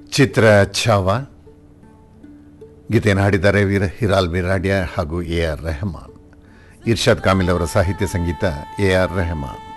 ಚಿತ್ರ ಛಾವ ಗೀತೆಯನ್ನು ಹಾಡಿದ್ದಾರೆ ಹಿರಾಲ್ ವಿರಾಡ್ಯ ಹಾಗೂ ಎ ಆರ್ ರೆಹಮಾನ್. ಇರ್ಷಾದ್ ಕಾಮಿಲ್ ಅವರ ಸಾಹಿತ್ಯ ಸಂಗೀತ ಎ ಆರ್ ರೆಹಮಾನ್.